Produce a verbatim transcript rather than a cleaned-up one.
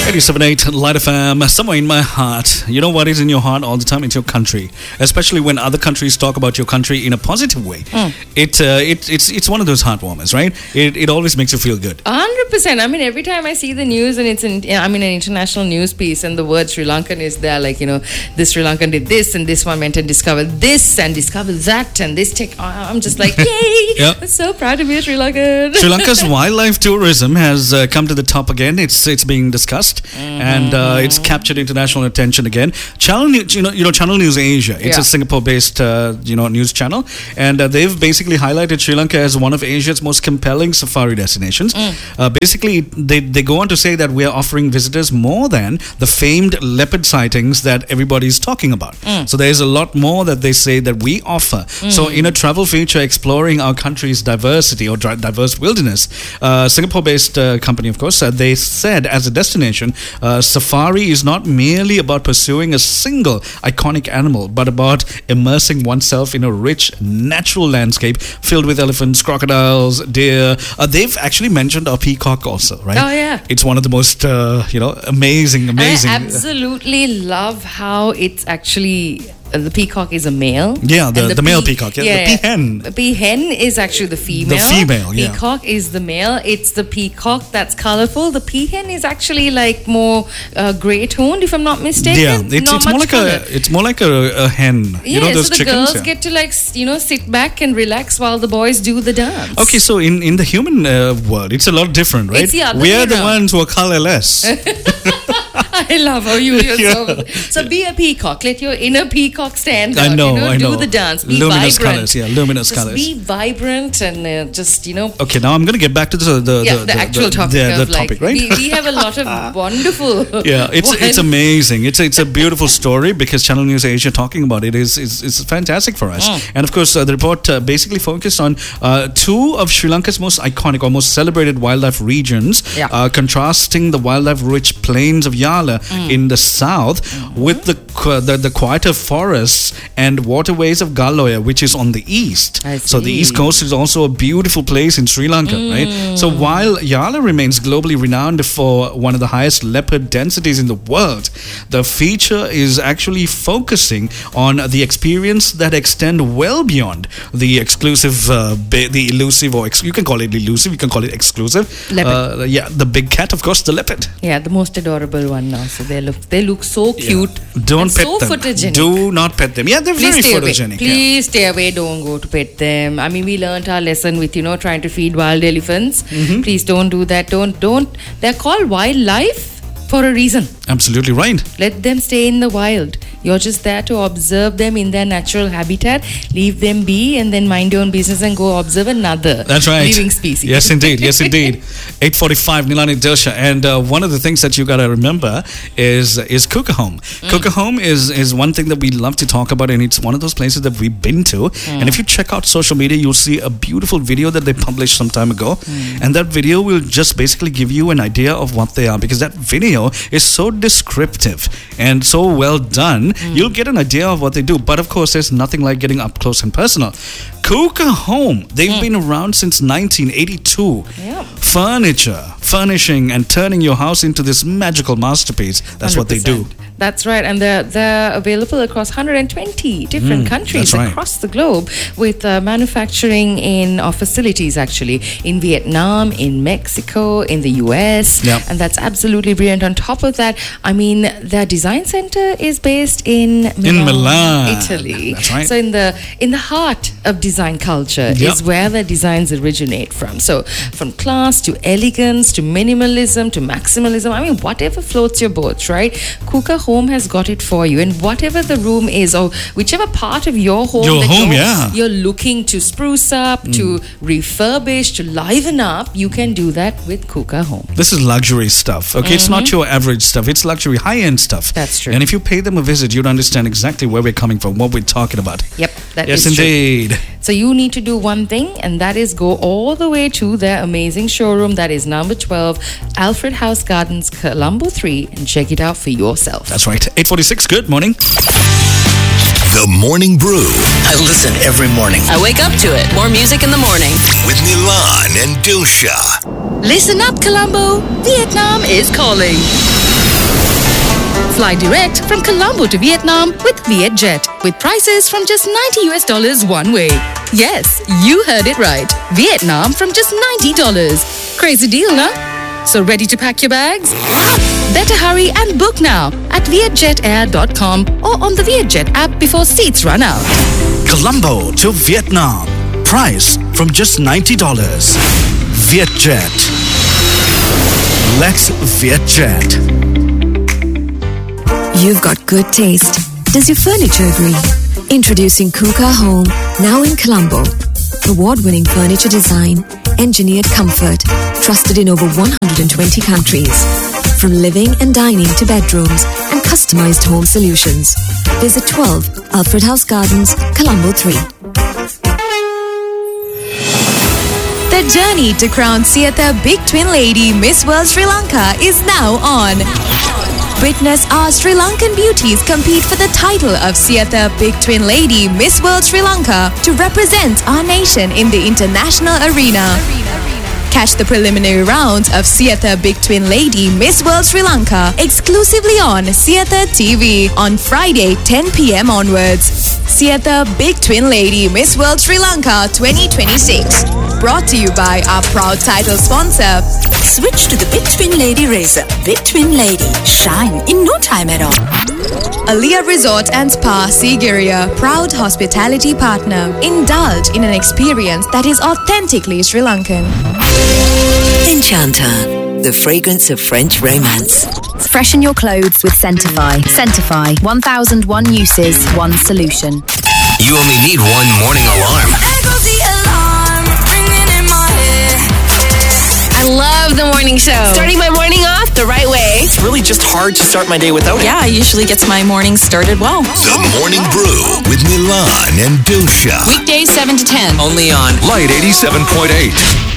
eighty-seven point eight Light F M, somewhere in my heart. You know what is in your heart all the time? It's your country. Especially when other countries talk about your country in a positive way. Mm. It, uh, it it's it's one of those heartwarmers, right? It it always makes you feel good. one hundred percent. I mean, every time I see the news and it's in, I mean, an international news piece and the word Sri Lankan is there, like, you know, this Sri Lankan did this and this one went and discovered this and discovered that and this tech. I'm just like, yay! Yeah. I'm so proud to be a Sri Lankan. Sri Lanka's wildlife tourism has uh, come to the top again. It's it's being discussed mm-hmm. and uh, it's captured international attention again. Channel News, you know, you know, Channel News Asia. It's yeah. a Singapore-based, uh, you know, news channel, and uh, they've basically highlighted Sri Lanka as one of Asia's most compelling safari destinations. Mm. Uh, basically, they they go on to say that we are offering visitors more than the famed leopard sightings that everybody's talking about. Mm. So there's a lot more that they say that we offer. Mm. So in a travel feature exploring our country's diversity or dri- diverse wilderness, uh, Singapore-based uh, company, of course, uh, they said as a destination, uh, safari is not merely about pursuing a single iconic animal, but about immersing oneself in a rich natural landscape filled with elephants, crocodiles, deer. Uh, they've actually mentioned a peacock also, right? Oh, yeah. It's one of the most, uh, you know, amazing, amazing. I absolutely love how it's actually... Uh, the peacock is a male. Yeah, the, the, the pea- male peacock. Yeah, yeah, the peahen. The peahen is actually the female. The female, yeah. Peacock is the male. It's the peacock that's colorful. The peahen is actually like more uh, grey toned, if I'm not mistaken. Yeah, it's, not it's much more like color. a it's more like a, a hen. Yeah, you know those so the chickens? girls Yeah. get to like you know sit back and relax while the boys do the dance. Okay, so in, in the human uh, world, it's a lot different, right? It's the other we way are the around. ones who are colorless. I love how you you're Yeah. so so be a peacock. Let your inner peacock stand I out. know, you know, I do know. the dance. Be Luminous vibrant. colours, yeah, luminous just colours. Be vibrant and uh, just you know. Okay, now I'm going to get back to the the, Yeah, the, the, actual the, topic the, of the like topic, right? we, we have a lot of wonderful. Yeah, it's wild- it's amazing. It's a, it's a beautiful story because Channel News Asia talking about it is is, is fantastic for us. Mm. And of course, uh, the report uh, basically focused on uh, two of Sri Lanka's most iconic or most celebrated wildlife regions, Yeah. uh, contrasting the wildlife-rich plains of Yala Mm. in the south Mm-hmm. with the, qu- the the quieter forests and waterways of Galoya, which is on the east. I So the see. east coast is also a beautiful place in Sri Lanka, Mm. right? So while Yala remains globally renowned for one of the highest leopard densities in the world, the feature is actually focusing on the experience that extend well beyond the exclusive, uh, ba- the elusive, or ex- you can call it elusive, you can call it exclusive. Leopard. Uh, yeah, the big cat, of course, the leopard. Yeah, the most adorable one now. So they look they look so cute. Don't and pet so them. photogenic. Do not pet them. Yeah, they're Please very stay photogenic. away. Please stay away. Don't go to pet them. I mean, we learnt our lesson with you know trying to feed wild elephants. Mm-hmm. Please don't do that. Don't don't. They're called wildlife for a reason. Yeah, absolutely right. Let them stay in the wild. You're just there to observe them in their natural habitat. Leave them be and then mind your own business and go observe another That's right. living species. Yes, indeed. Yes, indeed. eight forty-five, Nilani Dirsha. And uh, one of the things that you got to remember is is Kukahome. Mm. Kukahome is, is one thing that we love to talk about, and it's one of those places that we've been to. Mm. And if you check out social media, you'll see a beautiful video that they published some time ago. Mm. And that video will just basically give you an idea of what they are, because that video is so descriptive and so well done. Mm. You'll get an idea of what they do. But of course, there's nothing like getting up close and personal. Kukahome, they've mm. been around since nineteen eighty-two. Yeah. Furniture, furnishing and turning your house into this magical masterpiece. That's what they do. That's right, and they're they're available across one hundred twenty different Mm, countries that's right. across the globe, with uh, manufacturing in or facilities actually in Vietnam, in Mexico, in the U S, Yep. and that's absolutely brilliant. On top of that, I mean, their design center is based in Milan, In Milan. Italy. That's right. So in the in the heart of design culture Yep. is where their designs originate from. So from class to elegance to minimalism to maximalism. I mean, whatever floats your boat, right? Kukahome has got it for you. And whatever the room is, or whichever part of your home, Your that home, you're, yeah. you're looking to spruce up, to refurbish, to liven up, you can do that with Kukahome. This is luxury stuff, okay? It's not your average stuff. It's luxury, high-end stuff. That's true. And if you pay them a visit, you'd understand exactly where we're coming from, what we're talking about. Yep, that Yes, is true. indeed. So you need to do one thing, and that is go all the way to their amazing showroom that is number twelve, Alfred House Gardens, Colombo three, and check it out for yourself. That's right. eight forty-six, good morning. The Morning Brew I listen every morning. I wake up to it. More music in the morning. with Nilan and Dilsha. Listen up, Colombo. Vietnam is calling. Fly direct from Colombo to Vietnam with Vietjet, with prices from just ninety US dollars one way. Yes, you heard it right. Vietnam from just ninety dollars. Crazy deal, no? So ready to pack your bags? Better hurry and book now at vietjet air dot com or on the Vietjet app before seats run out. Colombo to Vietnam. Price from just ninety dollars. Vietjet. Let's Vietjet. You've got good taste. Does your furniture agree? Introducing Kuka Home, now in Colombo. Award-winning furniture design, engineered comfort, trusted in over one hundred twenty countries. From living and dining to bedrooms and customized home solutions. Visit twelve Alfred House Gardens, Colombo three. The journey to crown Sietha Big Twin Lady Miss World Sri Lanka is now on. Witness our Sri Lankan beauties compete for the title of Sietha Big Twin Lady Miss World Sri Lanka to represent our nation in the international arena. Catch the preliminary rounds of Sietha Big Twin Lady Miss World Sri Lanka exclusively on Sietha T V on Friday ten p.m. onwards. Sietha Big Twin Lady Miss World Sri Lanka twenty twenty-six. Brought to you by our proud title sponsor. Switch to the Big Twin Lady Razor. Big Twin Lady. Shine in no time at all. Alia Resort and Spa Sigiriya, proud hospitality partner. Indulge in an experience that is authentically Sri Lankan. Enchanta, the fragrance of French romance. Freshen your clothes with Scentify. Scentify, one thousand one uses, one solution. You only need one morning alarm. There goes the alarm, ringing in my head. I love the morning show. Starting my morning off the right way. It's really just hard to start my day without it. Yeah, usually gets my morning started well. The Morning Brew with Milan and Dusha. Weekdays seven to ten. Only on Light eighty-seven point eight.